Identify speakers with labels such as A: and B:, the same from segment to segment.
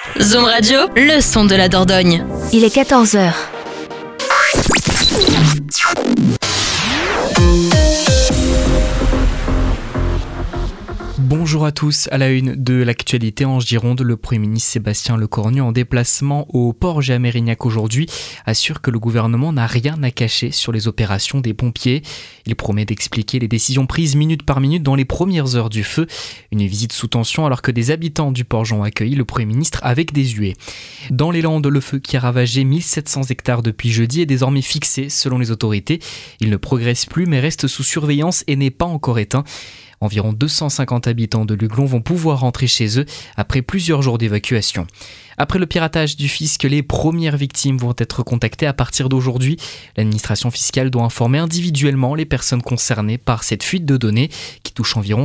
A: Zoom Radio, le son de la Dordogne.
B: Il est 14h.
C: Bonjour à tous, à la une de l'actualité en Gironde, le Premier ministre Sébastien Lecornu en déplacement au Porge et à Mérignac aujourd'hui assure que le gouvernement n'a rien à cacher sur les opérations des pompiers. Il promet d'expliquer les décisions prises minute par minute dans les premières heures du feu. Une visite sous tension alors que des habitants du Porge ont accueilli le Premier ministre avec des huées. Dans les Landes, le feu qui a ravagé 1700 hectares depuis jeudi est désormais fixé selon les autorités. Il ne progresse plus mais reste sous surveillance et n'est pas encore éteint. Environ 250 habitants de Luglon vont pouvoir rentrer chez eux après plusieurs jours d'évacuation. Après le piratage du fisc, les premières victimes vont être contactées à partir d'aujourd'hui. L'administration fiscale doit informer individuellement les personnes concernées par cette fuite de données qui touche environ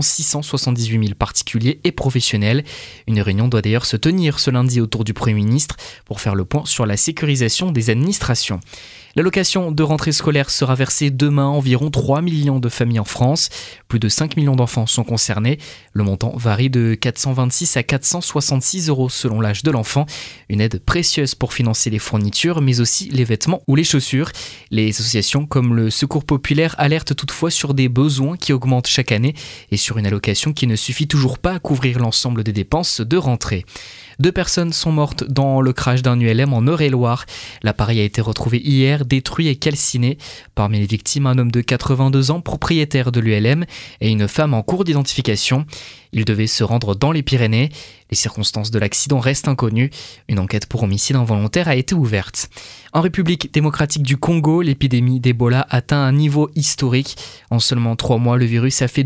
C: 678 000 particuliers et professionnels. Une réunion doit d'ailleurs se tenir ce lundi autour du Premier ministre pour faire le point sur la sécurisation des administrations. L'allocation de rentrée scolaire sera versée demain à environ 3 millions de familles en France. Plus de 5 millions d'enfants sont concernés. Le montant varie de 426 à 466 € selon l'âge de l'enfant. Une aide précieuse pour financer les fournitures, mais aussi les vêtements ou les chaussures. Les associations comme le Secours Populaire alertent toutefois sur des besoins qui augmentent chaque année et sur une allocation qui ne suffit toujours pas à couvrir l'ensemble des dépenses de rentrée. 2 personnes sont mortes dans le crash d'un ULM en Eure-et-Loire. L'appareil a été retrouvé hier, détruit et calciné. Parmi les victimes, un homme de 82 ans, propriétaire de l'ULM, et une femme en cours d'identification. Ils devaient se rendre dans les Pyrénées. Les circonstances de l'accident restent inconnues. Une enquête pour homicide involontaire a été ouverte. En République démocratique du Congo, l'épidémie d'Ebola atteint un niveau historique. En seulement 3 mois, le virus a fait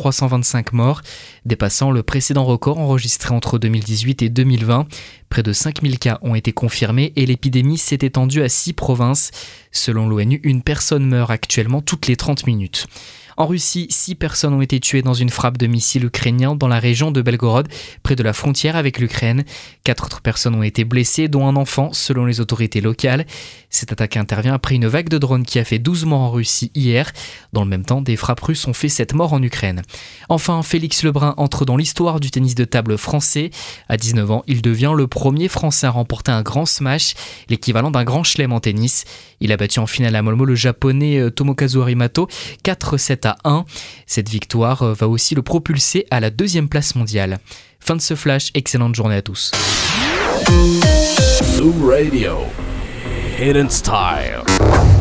C: 2325 morts, dépassant le précédent record enregistré entre 2018 et 2020. Près de 5000 cas ont été confirmés et l'épidémie s'est étendue à 6 provinces. Selon l'ONU, une personne meurt actuellement toutes les 30 minutes. En Russie, 6 personnes ont été tuées dans une frappe de missiles ukrainiens dans la région de Belgorod, près de la frontière avec l'Ukraine. 4 autres personnes ont été blessées, dont un enfant, selon les autorités locales. Cette attaque intervient après une vague de drones qui a fait 12 morts en Russie hier. Dans le même temps, des frappes russes ont fait 7 morts en Ukraine. Enfin, Félix Lebrun entre dans l'histoire du tennis de table français. À 19 ans, il devient le premier Français à remporter un grand smash, l'équivalent d'un grand chelem en tennis. Il a battu en finale à Malmö le japonais Tomokazu Harimato 4-7-1. Cette victoire va aussi le propulser à la 2e place mondiale. Fin de ce flash, excellente journée à tous.
D: Zoom Radio, Hidden Style.